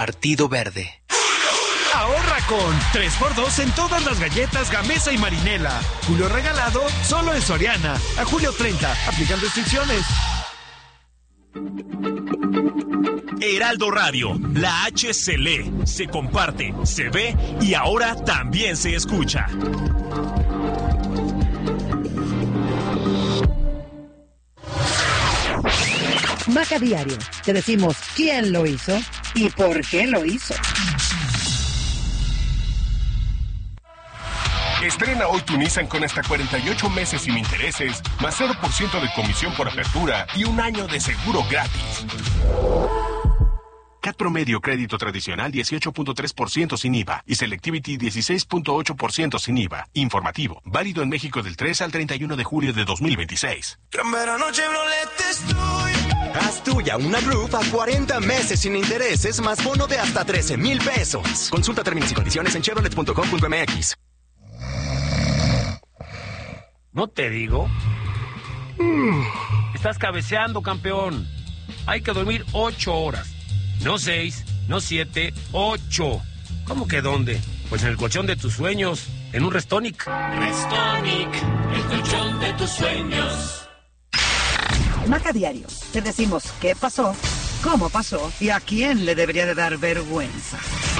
Partido Verde. Ahorra con 3x2 en todas las galletas Gamesa y Marinela. Julio regalado solo en Soriana. A julio 30. Aplican restricciones. Heraldo Radio. La H se lee, se comparte, se ve y ahora también se escucha. Maca Diario. Te decimos quién lo hizo y por qué lo hizo. Estrena hoy tu Nissan con hasta 48 meses sin intereses, más 0% de comisión por apertura y un año de seguro gratis. CAT promedio crédito tradicional 18.3% sin IVA y Selectivity 16.8% sin IVA. Informativo. Válido en México del 3 al 31 de julio de 2026. Haz tuya una Roof a 40 meses sin intereses más bono de hasta 13,000 pesos. Consulta términos y condiciones en chevrolet.com.mx. ¿No te digo? Estás cabeceando, campeón. Hay que dormir 8 horas. No 6, no 7, 8. ¿Cómo que dónde? Pues en el colchón de tus sueños, en un Restonic. Restonic, el colchón de tus sueños. Maca Diario. Te decimos qué pasó, cómo pasó y a quién le debería de dar vergüenza.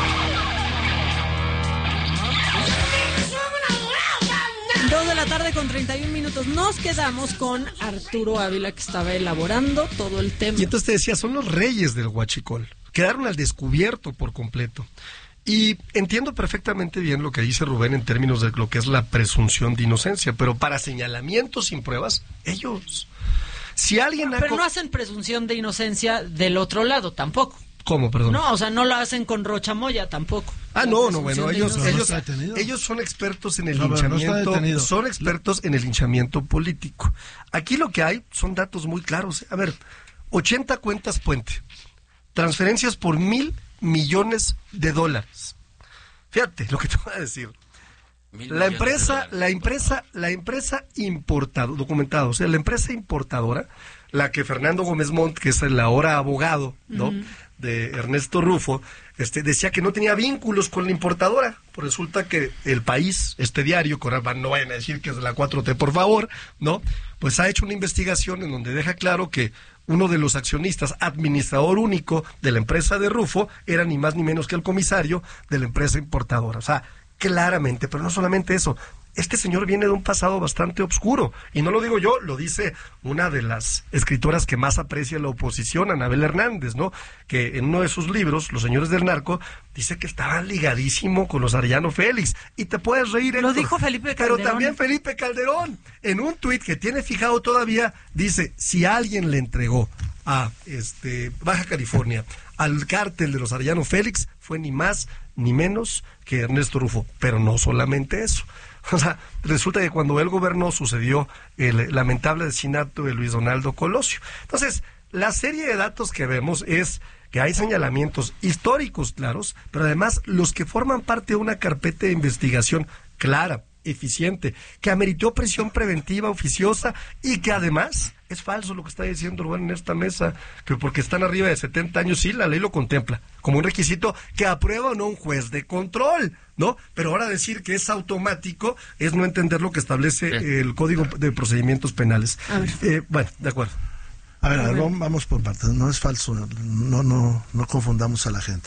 2 de la tarde con 31 minutos. Nos quedamos con Arturo Ávila, que estaba elaborando todo el tema. Y entonces te decía, son los reyes del huachicol. Quedaron al descubierto por completo. Y entiendo perfectamente bien lo que dice Rubén en términos de lo que es la presunción de inocencia, pero para señalamientos sin pruebas, ellos. Si alguien Pero no hacen presunción de inocencia del otro lado tampoco. ¿Cómo, perdón? No, o sea, no lo hacen con Rocha Moya tampoco. No, bueno, ellos son expertos en el linchamiento, son expertos en el linchamiento político. Aquí lo que hay son datos muy claros. A ver, 80 cuentas puente, transferencias por $1,000 millones. Fíjate lo que te voy a decir. La empresa importadora, documentado, o sea, la empresa importadora, la que Fernando Gómez Montt, que es el ahora abogado, ¿no? De Ernesto Rufo, decía que no tenía vínculos con la importadora. Pues resulta que El País, este diario, no vayan a decir que es de la 4T, por favor, ¿no? Pues ha hecho una investigación en donde deja claro que uno de los accionistas, administrador único de la empresa de Rufo, era ni más ni menos que el comisario de la empresa importadora. O sea, claramente, pero no solamente eso. Este señor viene de un pasado bastante oscuro, y no lo digo yo, lo dice una de las escritoras que más aprecia la oposición, Anabel Hernández, ¿no? Que en uno de sus libros, Los Señores del Narco, dice que estaba ligadísimo con los Arellano Félix, y te puedes reír, Héctor, lo dijo Felipe Calderón. Pero también Felipe Calderón, en un tuit que tiene fijado todavía, dice, si alguien le entregó a Baja California al cártel de los Arellano Félix, fue ni más ni menos que Ernesto Rufo, pero no solamente eso. O sea, resulta que cuando él gobernó sucedió el lamentable asesinato de Luis Donaldo Colosio. Entonces, la serie de datos que vemos es que hay señalamientos históricos claros, pero además los que forman parte de una carpeta de investigación clara, eficiente, que ameritó prisión preventiva oficiosa y que además es falso lo que está diciendo Rubén en esta mesa, que porque están arriba de 70 años, sí, la ley lo contempla como un requisito que aprueba o no un juez de control, ¿no? Pero ahora decir que es automático es no entender lo que establece el Código de Procedimientos Penales. Bueno, de acuerdo. A ver, vamos por partes, no es falso, no confundamos a la gente.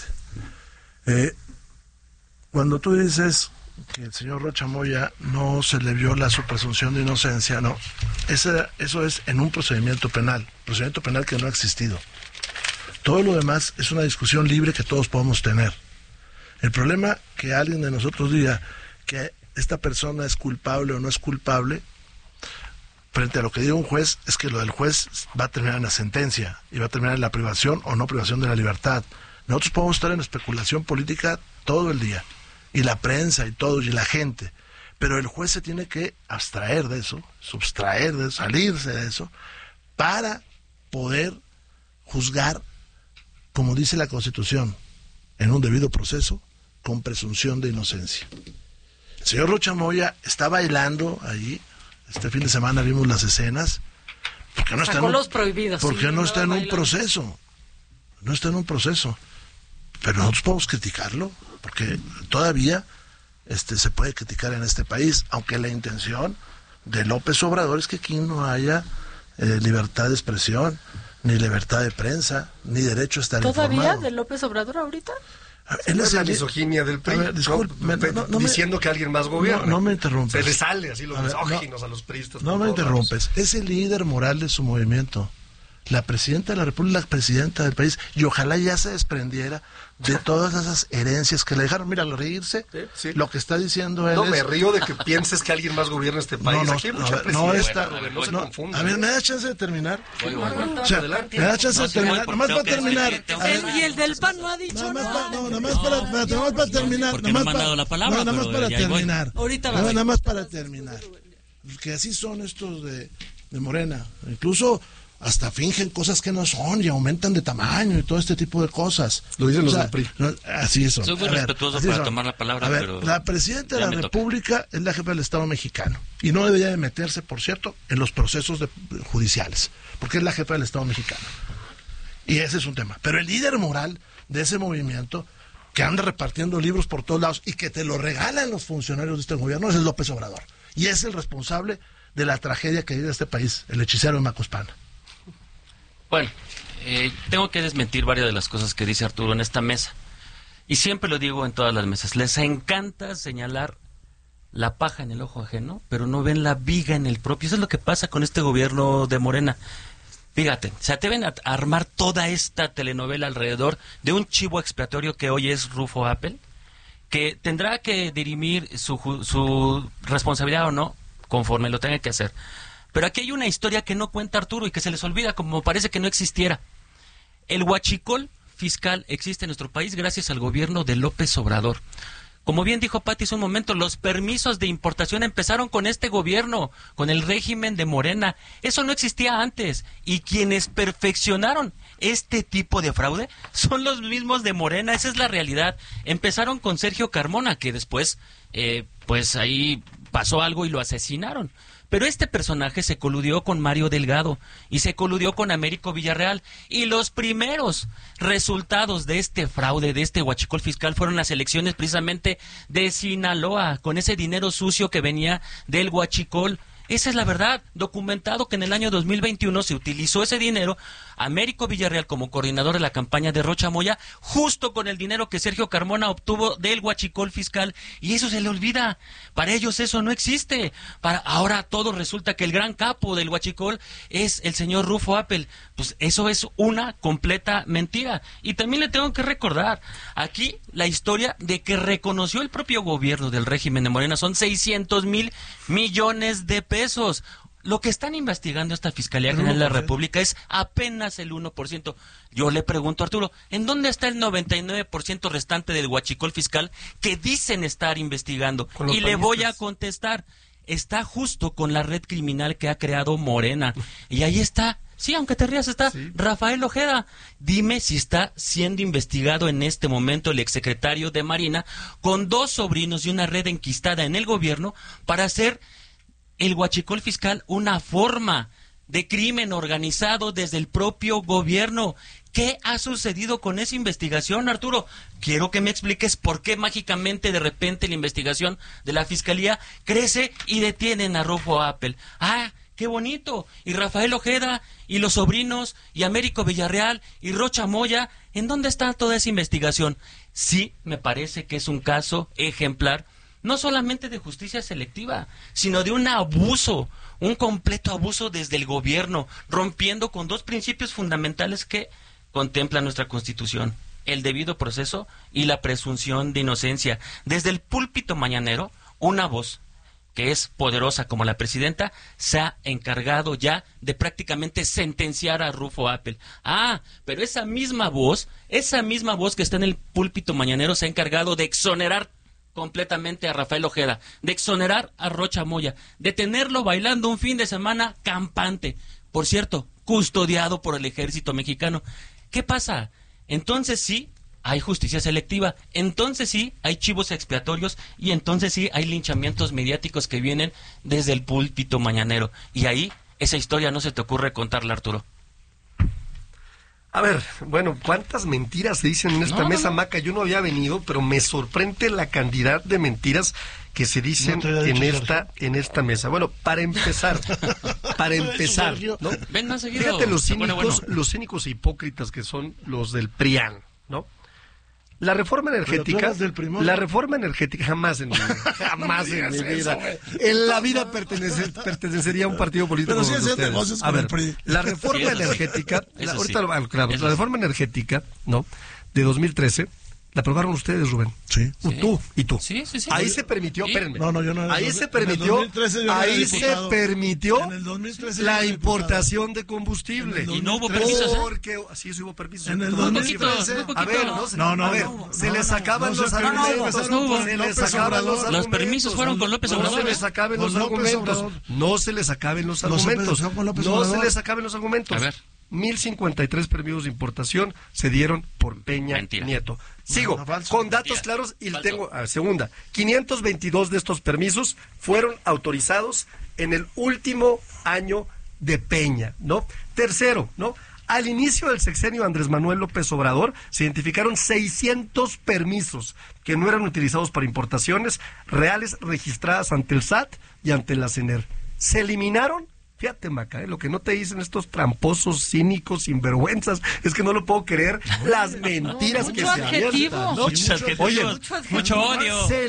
Cuando tú dices que el señor Rocha Moya no se le viola su presunción de inocencia, no, eso es en un procedimiento penal que no ha existido. Todo lo demás es una discusión libre que todos podemos tener. El problema que alguien de nosotros diga que esta persona es culpable o no es culpable, frente a lo que diga un juez, es que lo del juez va a terminar en la sentencia y va a terminar en la privación o no privación de la libertad. Nosotros podemos estar en especulación política todo el día, y la prensa y todo, y la gente, pero el juez se tiene que abstraer de eso, subtraer de eso, salirse de eso, para poder juzgar, como dice la Constitución, en un debido proceso, con presunción de inocencia. El señor Rocha Moya está bailando allí, este fin de semana vimos las escenas, porque no está los prohibidos. Porque no está en un proceso, no está en un proceso. pero nosotros podemos criticarlo, porque todavía se puede criticar en este país, aunque la intención de López Obrador es que aquí no haya libertad de expresión, ni libertad de prensa, ni derecho a estar informado. ¿Todavía de López Obrador ahorita? Él es la misoginia del PRI, diciendo que alguien más gobierna. No me interrumpes. Se le sale así los misóginos a los priistas. No me interrumpes. Es el líder moral de su movimiento. La presidenta de la República, la presidenta del país, y ojalá ya se desprendiera de todas esas herencias que le dejaron. Mira, al reírse, sí. Lo que está diciendo él me río de que pienses que alguien más gobierna este país. Aquí hay mucha presidencia, no se confunda. A ver, ¿me da chance de terminar? ¿Me da chance de terminar? Nomás para terminar. Y el del PAN no ha dicho nada. Nada más para terminar. Porque no me han dado la palabra. Nada más para terminar. Ahorita nada más para terminar. Que así son estos de Morena. Incluso hasta fingen cosas que no son y aumentan de tamaño y todo este tipo de cosas. Lo dicen los del PRI. Así es. Soy muy respetuoso para tomar la palabra, pero la presidenta de la República es la jefa del Estado mexicano y no debería de meterse, por cierto, en los procesos judiciales, porque es la jefa del Estado mexicano. Y ese es un tema. Pero el líder moral de ese movimiento, que anda repartiendo libros por todos lados y que te lo regalan los funcionarios de este gobierno, es López Obrador. Y es el responsable de la tragedia que vive este país, el hechicero de Macuspana. Bueno, tengo que desmentir varias de las cosas que dice Arturo en esta mesa. Y siempre lo digo en todas las mesas. Les encanta señalar la paja en el ojo ajeno, pero no ven la viga en el propio. Eso es lo que pasa con este gobierno de Morena. Fíjate, se atreven a armar toda esta telenovela alrededor de un chivo expiatorio que hoy es Rufo Appel, que tendrá que dirimir su responsabilidad o no, conforme lo tenga que hacer. Pero aquí hay una historia que no cuenta Arturo y que se les olvida, como parece que no existiera. El huachicol fiscal existe en nuestro país gracias al gobierno de López Obrador. Como bien dijo Pati hace un momento, los permisos de importación empezaron con este gobierno, con el régimen de Morena. Eso no existía antes. Y quienes perfeccionaron este tipo de fraude son los mismos de Morena. Esa es la realidad. Empezaron con Sergio Carmona, que después, pues ahí pasó algo y lo asesinaron. Pero este personaje se coludió con Mario Delgado y se coludió con Américo Villarreal. Y los primeros resultados de este fraude, de este huachicol fiscal, fueron las elecciones precisamente de Sinaloa, con ese dinero sucio que venía del huachicol. Esa es la verdad, documentado que en el año 2021 se utilizó ese dinero, Américo Villarreal como coordinador de la campaña de Rocha Moya, justo con el dinero que Sergio Carmona obtuvo del huachicol fiscal, y eso se le olvida. Para ellos eso no existe. Ahora todo resulta que el gran capo del huachicol es el señor Rufo Appel. Pues eso es una completa mentira. Y también le tengo que recordar aquí la historia de que reconoció el propio gobierno del régimen de Morena, son 600,000 millones de pesos. Lo que están investigando esta Fiscalía General de la República es apenas el 1%. Yo le pregunto a Arturo, ¿en dónde está el 99% restante del huachicol fiscal que dicen estar investigando? Y le voy a contestar, está justo con la red criminal que ha creado Morena. Y ahí está, sí, aunque te rías, está Rafael Ojeda. Dime si está siendo investigado en este momento el exsecretario de Marina con 2 sobrinos y una red enquistada en el gobierno para hacer el huachicol fiscal una forma de crimen organizado desde el propio gobierno. ¿Qué ha sucedido con esa investigación, Arturo? Quiero que me expliques por qué mágicamente de repente la investigación de la Fiscalía crece y detienen a Rufo Appel. ¡Ah, qué bonito! Y Rafael Ojeda, y los sobrinos, y Américo Villarreal, y Rocha Moya, ¿en dónde está toda esa investigación? Sí, me parece que es un caso ejemplar, no solamente de justicia selectiva, sino de un abuso, un completo abuso desde el gobierno, rompiendo con 2 principios fundamentales que contempla nuestra Constitución: el debido proceso y la presunción de inocencia. Desde el púlpito mañanero, una voz que es poderosa como la presidenta se ha encargado ya de prácticamente sentenciar a Rufo Appel. Ah, pero esa misma voz que está en el púlpito mañanero se ha encargado de exonerar completamente a Rafael Ojeda, de exonerar a Rocha Moya, de tenerlo bailando un fin de semana campante, por cierto, custodiado por el ejército mexicano. ¿Qué pasa? Entonces sí hay justicia selectiva, entonces sí hay chivos expiatorios y entonces sí hay linchamientos mediáticos que vienen desde el púlpito mañanero. Y ahí esa historia no se te ocurre contarla, Arturo. A ver, bueno, ¿cuántas mentiras se dicen en esta mesa, Maca? Yo no había venido, pero me sorprende la cantidad de mentiras que se dicen en esta mesa. Bueno, para empezar, ¿no? Ven más seguido. Fíjate los cínicos e hipócritas que son los del PRIAN, ¿no? La reforma energética, jamás en mi vida, en la vida pertenecería a un partido político como ustedes. A ver, la reforma energética, la reforma energética, ¿no? De 2013, la aprobaron ustedes, Rubén. Sí. Tú y tú. Sí. Ahí se permitió, espérenme. No, yo no. Ahí se permitió la importación de combustible. Y no hubo permisos. Porque sí hubo permisos. En el 2013. A ver, se les sacaban los argumentos. Los permisos fueron con López Obrador. No se les acaben los argumentos. No se les acaben los argumentos. A ver. 1,053 permisos de importación se dieron por Peña Nieto. Sigo, con datos claros y tengo, segunda, 522 de estos permisos fueron autorizados en el último año de Peña, ¿no? Tercero, ¿no? Al inicio del sexenio de Andrés Manuel López Obrador se identificaron 600 permisos que no eran utilizados para importaciones reales registradas ante el SAT y ante la CNR. Se eliminaron. Fíjate, Maca, lo que no te dicen estos tramposos, cínicos, sinvergüenzas, es que no lo puedo creer, las mentiras que se avientan. Oye, mucho odio. Se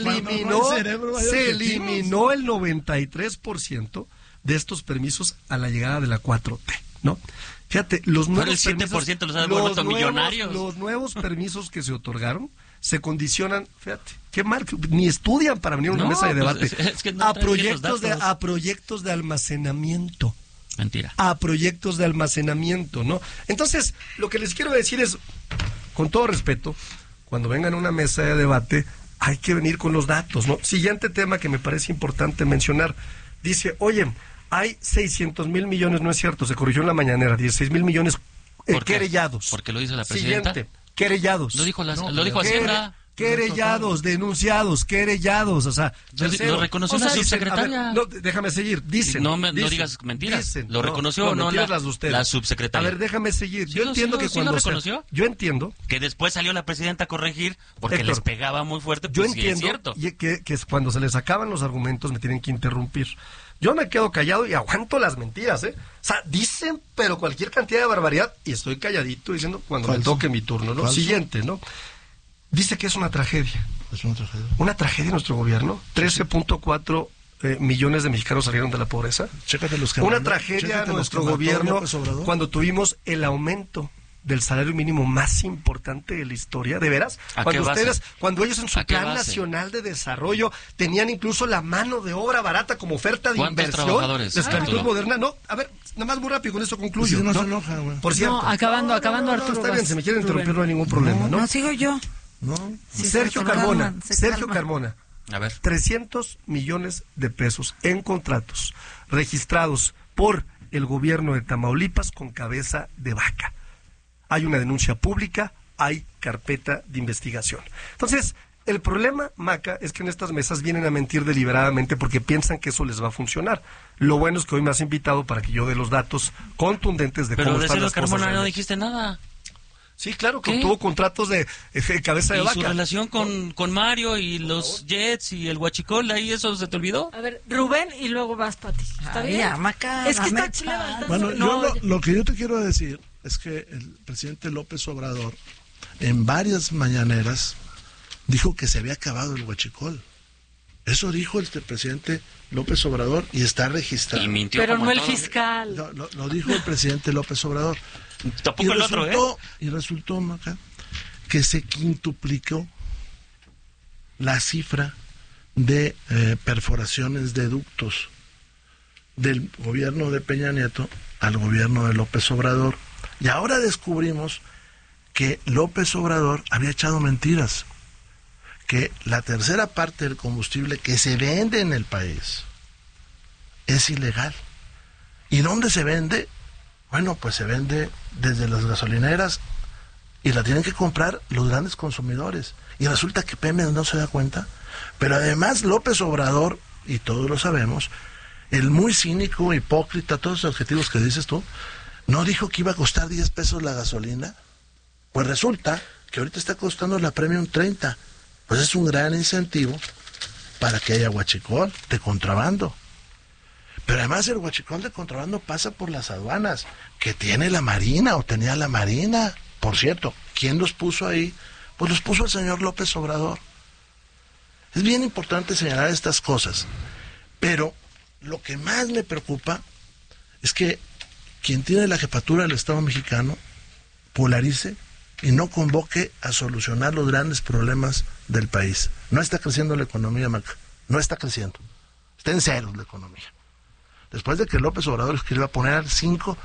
eliminó el 93% de estos permisos a la llegada de la 4T, ¿no? Fíjate, los nuevos permisos, el 7% los han vuelto millonarios. Los nuevos permisos que se otorgaron se condicionan, fíjate, qué mal, ni estudian para venir a una mesa de debate, a proyectos de almacenamiento. Mentira. A proyectos de almacenamiento, ¿no? Entonces, lo que les quiero decir es, con todo respeto, cuando vengan a una mesa de debate, hay que venir con los datos, ¿no? Siguiente tema que me parece importante mencionar. Dice, oye, hay 600,000 millones, no es cierto, se corrigió en la mañanera, 16,000 millones querellados. Porque lo dice la presidenta. Siguiente. Querellados. Lo dijo Hacienda. Querellados, denunciados, o sea, lo reconoció la subsecretaria. Déjame seguir, dicen. No digas mentiras. ¿Lo reconoció o no la subsecretaria? A ver, déjame seguir. Yo entiendo que cuando yo entiendo que después salió la presidenta a corregir porque les pegaba muy fuerte, pues yo entiendo que cuando se les acaban los argumentos me tienen que interrumpir. Yo me quedo callado y aguanto las mentiras, ¿eh? O sea, dicen, pero cualquier cantidad de barbaridad, y estoy calladito diciendo cuando me toque mi turno, ¿no? Siguiente, ¿no? Dice que es una tragedia. Es una tragedia. Una tragedia en nuestro gobierno. 13.4 millones de mexicanos salieron de la pobreza. Chécate los que una tragedia en nuestro gobierno cuando tuvimos el aumento del salario mínimo más importante de la historia, ¿de veras? Cuando ellos en su Plan Nacional de Desarrollo tenían incluso la mano de obra barata como oferta de inversión, de esclavitud moderna. No, a ver, nada más muy rápido, con eso concluyo. No se enoja, güey. Por cierto. No, acabando, Arturo. Está bien, si me quieren interrumpir no hay ningún problema, ¿no? No, sigo yo. No. Sergio Carmona. A ver. 300 millones de pesos en contratos registrados por el gobierno de Tamaulipas con cabeza de vaca. Hay una denuncia pública, hay carpeta de investigación. Entonces, el problema, Maca, es que en estas mesas vienen a mentir deliberadamente porque piensan que eso les va a funcionar. Lo bueno es que hoy me has invitado para que yo dé los datos contundentes de cómo están las cosas. Pero de Carmona no dijiste nada. Sí, claro, que tuvo contratos de cabeza de vaca. ¿Y su relación con Mario y los Jets y el Huachicol, ahí eso se te olvidó? A ver, Rubén y luego vas, Pati. ¿Está bien? Maca, es que está chilena. Bueno, lo que yo te quiero decir es que el presidente López Obrador, en varias mañaneras, dijo que se había acabado el huachicol. Eso dijo el presidente López Obrador y está registrado. Y mintió. Pero no el fiscal. Lo dijo el presidente López Obrador. Tampoco el otro, ¿eh? Y resultó, Maca, que se quintuplicó la cifra de perforaciones de ductos del gobierno de Peña Nieto al gobierno de López Obrador. Y ahora descubrimos que López Obrador había echado mentiras, que la tercera parte del combustible que se vende en el país es ilegal. ¿Y dónde se vende? Bueno, pues se vende desde las gasolineras y la tienen que comprar los grandes consumidores. Y resulta que Pemex no se da cuenta. Pero además López Obrador, y todos lo sabemos, el muy cínico, hipócrita, todos los adjetivos que dices tú, ¿No dijo que iba a costar 10 pesos la gasolina? Pues resulta que ahorita está costando la Premium 30. Pues es un gran incentivo para que haya huachicol de contrabando. Pero además el huachicol de contrabando pasa por las aduanas, que tiene la Marina o tenía la Marina. Por cierto, ¿quién los puso ahí? Pues los puso el señor López Obrador. Es bien importante señalar estas cosas, pero lo que más me preocupa es que quien tiene la jefatura del Estado mexicano polarice y no convoque a solucionar los grandes problemas del país. No está creciendo la economía, Maca, no está creciendo. Está en ceros la economía. Después de que López Obrador dijo que iba a poner al 5%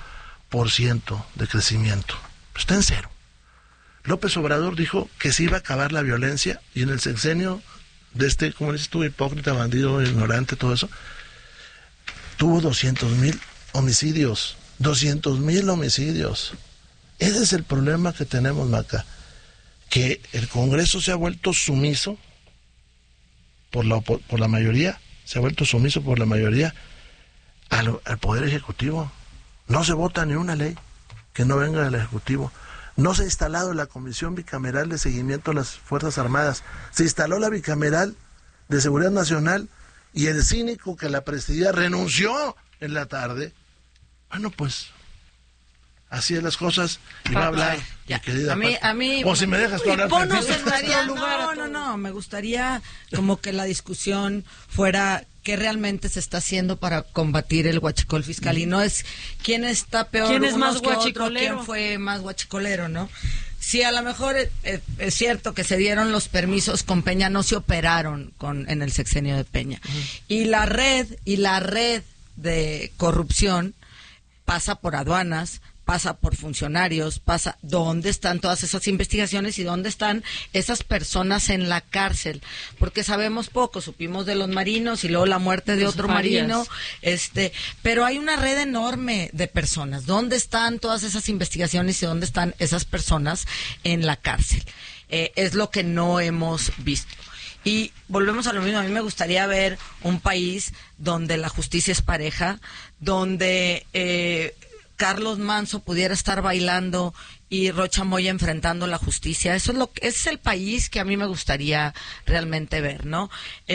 de crecimiento, pues está en cero. López Obrador dijo que se iba a acabar la violencia y en el sexenio de este, como dices tú, hipócrita, bandido, ignorante, todo eso, tuvo 200,000 homicidios. 200,000 homicidios. Ese es el problema que tenemos, Maca, que el Congreso se ha vuelto sumiso por la mayoría, se ha vuelto sumiso por la mayoría al Poder Ejecutivo. No se vota ni una ley que no venga del Ejecutivo. No se ha instalado la Comisión Bicameral de Seguimiento a las Fuerzas Armadas. Se instaló la Bicameral de Seguridad Nacional y el cínico que la presidía renunció en la tarde. Bueno, pues así es las cosas y va a hablar mi querida a mí o si me dejas tú hablar. No, me gustaría como que la discusión fuera qué realmente se está haciendo para combatir el huachicol fiscal y no es quién está peor, quién es más guachicolero, quién fue más guachicolero, ¿no? Sí, a lo mejor es cierto que se dieron los permisos con Peña, no se operaron en el sexenio de Peña. Y la red de corrupción pasa por aduanas, pasa por funcionarios, ¿dónde están todas esas investigaciones y dónde están esas personas en la cárcel? Porque sabemos poco, supimos de los marinos y luego la muerte de otro marino, pero hay una red enorme de personas. ¿Dónde están todas esas investigaciones y dónde están esas personas en la cárcel? Es lo que no hemos visto. Y volvemos a lo mismo, a mí me gustaría ver un país donde la justicia es pareja, donde Carlos Manso pudiera estar bailando y Rocha Moya enfrentando la justicia. Ese es el país que a mí me gustaría realmente ver, ¿no?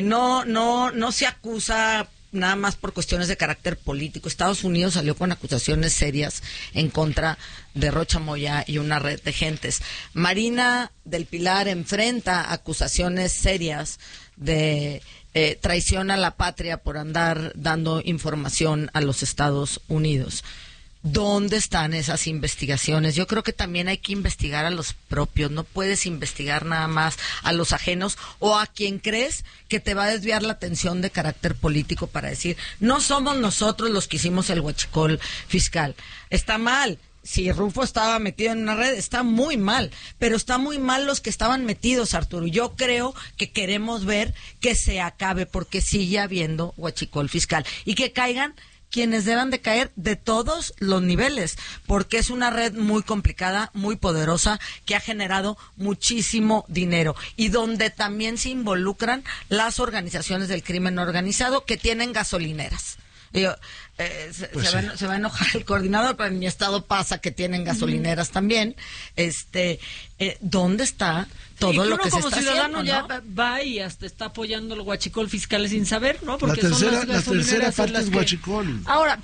No se acusa nada más por cuestiones de carácter político. Estados Unidos salió con acusaciones serias en contra de Rocha Moya y una red de gentes. Marina del Pilar enfrenta acusaciones serias de traición a la patria por andar dando información a los Estados Unidos. ¿Dónde están esas investigaciones? Yo creo que también hay que investigar a los propios. No puedes investigar nada más a los ajenos o a quien crees que te va a desviar la atención de carácter político para decir, no somos nosotros los que hicimos el huachicol fiscal. Está mal. Si Rufo estaba metido en una red, está muy mal, pero está muy mal los que estaban metidos, Arturo. Yo creo que queremos ver que se acabe porque sigue habiendo huachicol fiscal y que caigan quienes deban de caer de todos los niveles, porque es una red muy complicada, muy poderosa, que ha generado muchísimo dinero y donde también se involucran las organizaciones del crimen organizado que tienen gasolineras. Se va a enojar el coordinador, pero en mi estado pasa que tienen gasolineras también. ¿Dónde está todo lo que se está haciendo? Como ciudadano ya va y hasta está apoyando el huachicol fiscal sin saber, ¿no? Porque la tercera parte es huachicol. Ahora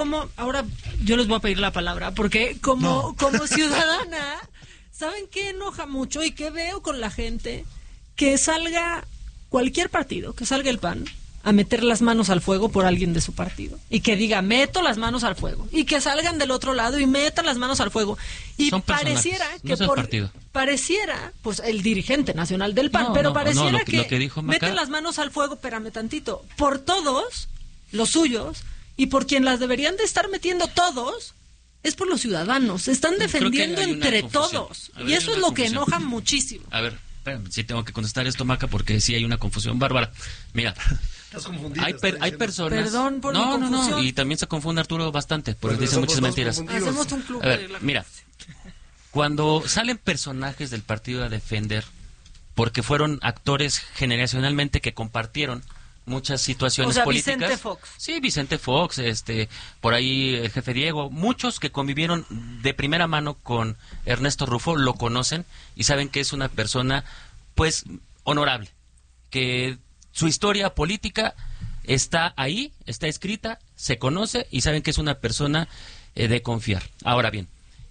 yo les voy a pedir la palabra, porque como ciudadana, ¿saben qué enoja mucho y qué veo con la gente? Que salga cualquier partido, que salga el PAN a meter las manos al fuego por alguien de su partido y que diga, meto las manos al fuego, y que salgan del otro lado y metan las manos al fuego y pareciera que pareciera pues el dirigente nacional del PAN, pero pareciera que meten las manos al fuego, espérame tantito, por todos los suyos y por quien las deberían de estar metiendo todos es por los ciudadanos, se están defendiendo entre todos y eso es lo que enoja muchísimo. A ver, sí tengo que contestar esto, Maca, porque sí hay una confusión bárbara. Mira, hay personas. Perdón por mi confusión. No, y también se confunde Arturo bastante, porque dice muchas mentiras. Hacemos un club. A ver, mira, cuando salen personajes del partido a defender, porque fueron actores generacionalmente que compartieron muchas situaciones políticas. Vicente Fox. Sí, Vicente Fox, por ahí el jefe Diego, muchos que convivieron de primera mano con Ernesto Rufo lo conocen y saben que es una persona, pues, honorable, que su historia política está ahí, está escrita, se conoce y saben que es una persona de confiar. Ahora bien,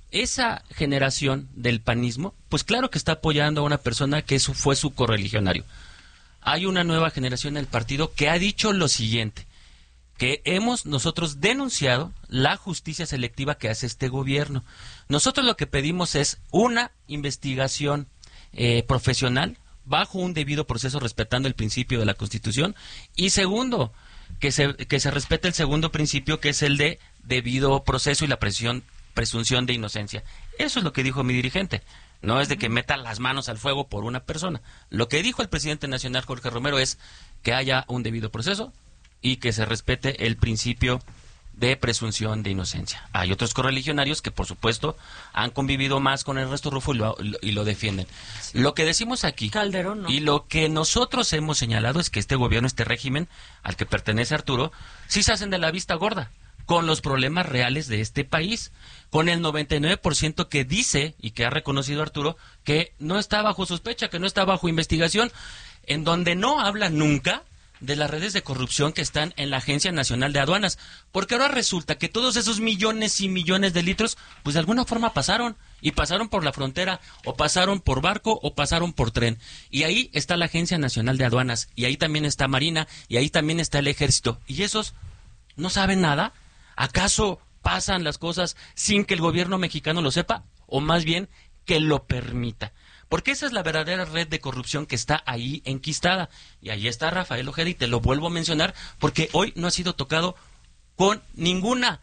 esa generación del panismo, pues claro que está apoyando a una persona que fue su correligionario. Hay una nueva generación en el partido que ha dicho lo siguiente, que hemos nosotros denunciado la justicia selectiva que hace este gobierno. Nosotros lo que pedimos es una investigación profesional, bajo un debido proceso, respetando el principio de la Constitución, y segundo, que se respete el segundo principio, que es el de debido proceso y la presunción de inocencia. Eso es lo que dijo mi dirigente. No es de que meta las manos al fuego por una persona. Lo que dijo el presidente nacional, Jorge Romero, es que haya un debido proceso y que se respete el principio de presunción de inocencia. Hay otros correligionarios que, por supuesto, han convivido más con Ernesto Rufo y lo defienden. Lo que decimos aquí, Calderón, ¿no? Y lo que nosotros hemos señalado es que este gobierno, este régimen al que pertenece Arturo, sí se hacen de la vista gorda con los problemas reales de este país, con el 99% que dice y que ha reconocido Arturo que no está bajo sospecha, que no está bajo investigación, en donde no habla nunca de las redes de corrupción que están en la Agencia Nacional de Aduanas, porque ahora resulta que todos esos millones y millones de litros, pues de alguna forma pasaron, y pasaron por la frontera, o pasaron por barco, o pasaron por tren, y ahí está la Agencia Nacional de Aduanas, y ahí también está Marina, y ahí también está el Ejército, y esos no saben nada. ¿Acaso pasan las cosas sin que el gobierno mexicano lo sepa? O más bien, que lo permita. Porque esa es la verdadera red de corrupción que está ahí enquistada. Y ahí está Rafael Ojeda, y te lo vuelvo a mencionar, porque hoy no ha sido tocado con ninguna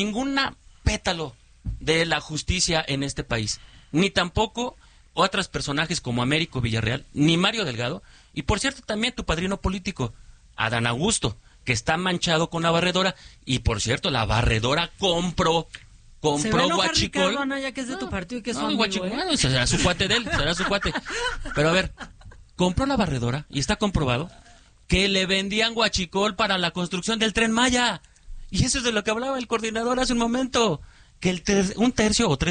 pétalo de la justicia en este país. Ni tampoco otros personajes como Américo Villarreal, ni Mario Delgado, y por cierto también tu padrino político, Adán Augusto, que está manchado con la barredora, y por cierto, la barredora compró Se va a enojar Huachicol. Ricardo Anaya, que es de tu partido y que es su amigo, Bueno, será su cuate de él, será su cuate. Pero a ver, compró la barredora y está comprobado que le vendían huachicol para la construcción del Tren Maya. Y eso es de lo que hablaba el coordinador hace un momento, que un tercio o 3